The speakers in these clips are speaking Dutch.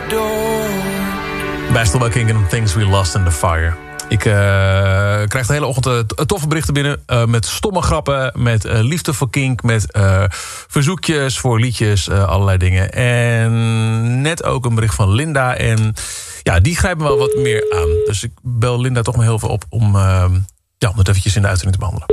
Bij Still Kingdom, Things We Lost in the Fire. Ik krijg de hele ochtend toffe berichten binnen. Met stomme grappen, met liefde voor kink, met verzoekjes voor liedjes, allerlei dingen. En net ook een bericht van Linda. En ja, die grijpt me wel wat meer aan. Dus ik bel Linda toch maar heel veel op om het eventjes in de uitzending te behandelen.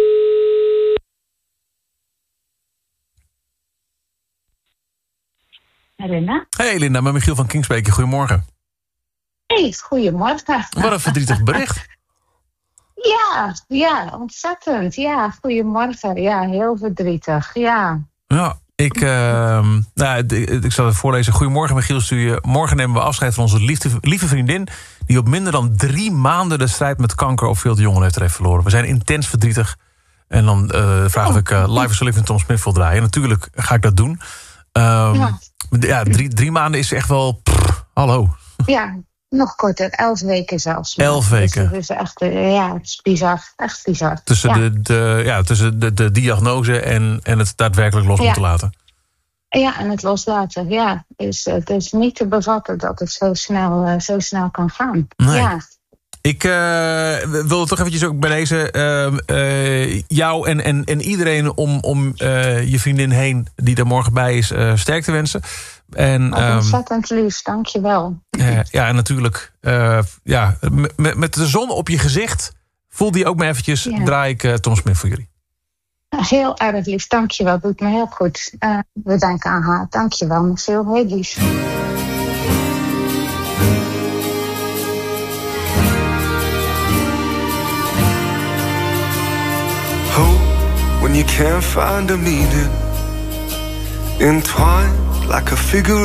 Linda? Hey Linda, met Michiel van Kingsbeek. Goedemorgen. Hey, goedemorgen. Wat een verdrietig bericht. Ja, ontzettend. Ja, goedemorgen. Ja, heel verdrietig. Ja. Ja, ik zal het voorlezen. Goedemorgen Michiel, stuur je. Morgen nemen we afscheid van onze lieve vriendin, die op minder dan 3 maanden de strijd met kanker op veel jongenleeftijd heeft verloren. We zijn intens verdrietig. En dan vraag of ik Live is Living Tom Smith wil draaien. Natuurlijk ga ik dat doen. Ja, 3 maanden is echt wel... hallo. Ja, nog korter. 11 weken zelfs. 11 weken. Dus echt, het is bizar. Echt bizar. Tussen de diagnose en het daadwerkelijk los moeten laten. Ja, en het loslaten. Ja, het is niet te bevatten dat het zo snel kan gaan. Nee. Ja. Ik wil toch eventjes ook bij deze jou en iedereen om je vriendin heen die er morgen bij is sterk te wensen. En, ontzettend lief, dankjewel. Ja, en natuurlijk met de zon op je gezicht voel die ook maar eventjes, draai ik Tom Smith voor jullie. Heel erg lief, dankjewel. Doet me heel goed. We denken aan haar. Dankjewel, Michiel. Heel lief. When you can't find a meaning, entwined like a figure